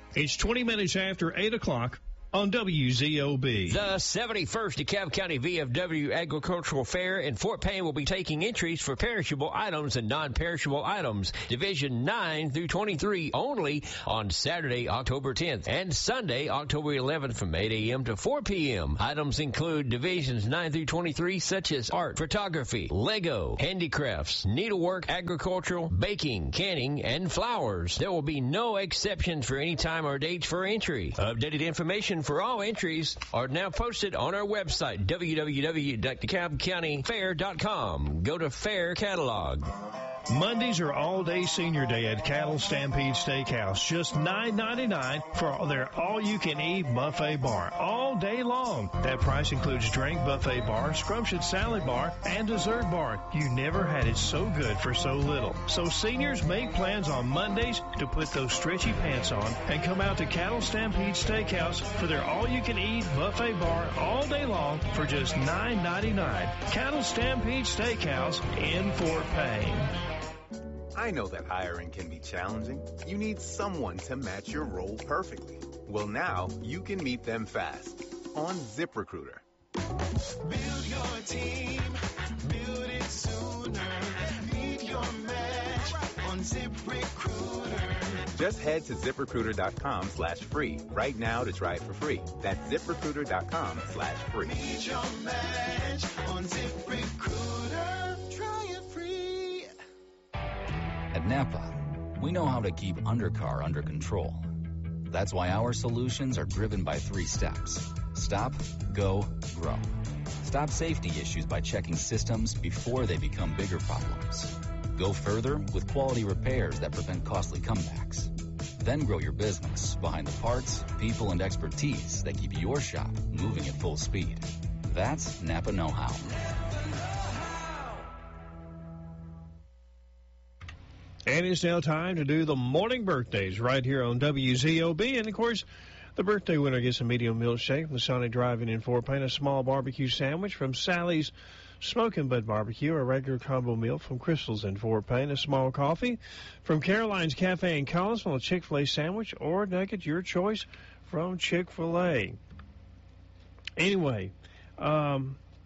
It's 20 minutes after 8 o'clock on WZOB. The 71st DeKalb County VFW Agricultural Fair in Fort Payne will be taking entries for perishable items and non-perishable items. Division 9 through 23 only on Saturday, October 10th and Sunday, October 11th from 8 a.m. to 4 p.m. Items include divisions 9 through 23 such as art, photography, Lego, handicrafts, needlework, agricultural, baking, canning, and flowers. There will be no exceptions for any time or dates for entry. Updated information for all entries are now posted on our website, www.DeKalbCountyFair.com. Go to Fair Catalog. Mondays are all-day senior day at Cattle Stampede Steakhouse. Just $9.99 for their all-you-can-eat buffet bar all day long. That price includes drink buffet bar, scrumptious salad bar, and dessert bar. You never had it so good for so little. So seniors, make plans on Mondays to put those stretchy pants on and come out to Cattle Stampede Steakhouse for their all-you-can-eat buffet bar all day long for just $9.99. Cattle Stampede Steakhouse in Fort Payne. I know that hiring can be challenging. You need someone to match your role perfectly. Well, now you can meet them fast on ZipRecruiter. Build your team, build it sooner. Meet your match on ZipRecruiter. Just head to ZipRecruiter.com/free right now to try it for free. That's ZipRecruiter.com/free. Meet your match on ZipRecruiter. Try it free. At Napa, we know how to keep undercar under control. That's why our solutions are driven by 3 steps. Stop, go, grow. Stop safety issues by checking systems before they become bigger problems. Go further with quality repairs that prevent costly comebacks. Then grow your business behind the parts, people, and expertise that keep your shop moving at full speed. That's Napa know-how. And it's now time to do the morning birthdays right here on WZOB. And, of course, the birthday winner gets a medium milkshake from Sonic Drive-In in Fort Payne, a small barbecue sandwich from Sally's Smokin' Bud Barbecue, a regular combo meal from Crystal's in Fort Payne, a small coffee from Caroline's Cafe in Collinsville, a Chick-fil-A sandwich or nugget, your choice, from Chick-fil-A. Anyway, got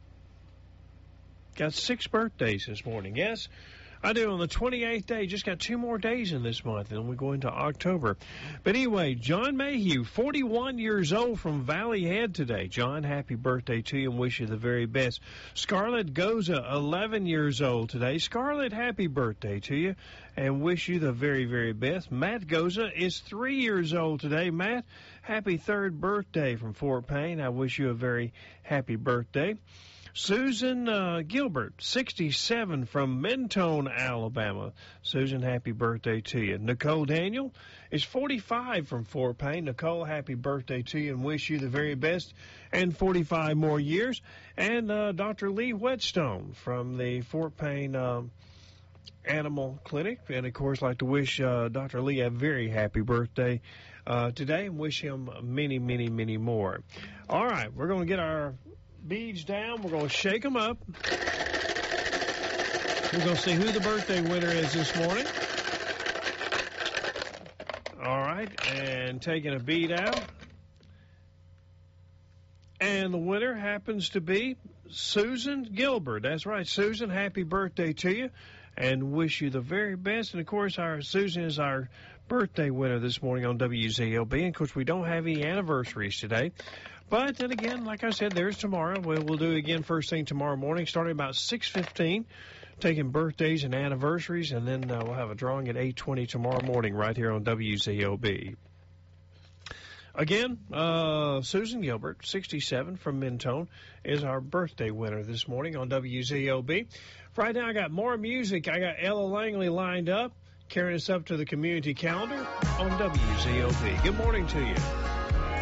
6 birthdays this morning, yes? I do on the 28th day. Just got 2 more days in this month, and then we go into October. But anyway, John Mayhew, 41 years old from Valley Head today. John, happy birthday to you and wish you the very best. Scarlett Goza, 11 years old today. Scarlett, happy birthday to you and wish you the very, very best. Matt Goza is 3 years old today. Matt, happy 3rd birthday from Fort Payne. I wish you a very happy birthday. Susan Gilbert, 67 from Mentone, Alabama. Susan, happy birthday to you. Nicole Daniel is 45 from Fort Payne. Nicole, happy birthday to you and wish you the very best and 45 more years. And Dr. Lee Whetstone from the Fort Payne Animal Clinic. And, of course, like to wish Dr. Lee a very happy birthday today and wish him many, many, many more. All right, we're going to get our beads down. We're going to shake them up. We're going to see who the birthday winner is this morning. All right, and taking a bead out. And the winner happens to be Susan Gilbert. That's right, Susan, happy birthday to you and wish you the very best. And, of course, our Susan is our birthday winner this morning on WZOB. And, of course, we don't have any anniversaries today. But then again, like I said, there's tomorrow. We'll do it again first thing tomorrow morning, starting about 6:15, taking birthdays and anniversaries, and then we'll have a drawing at 8:20 tomorrow morning right here on WZOB. Again, Susan Gilbert, 67 from Mentone, is our birthday winner this morning on WZOB. Right now, I got more music. I got Ella Langley lined up, carrying us up to the community calendar on WZOB. Good morning to you.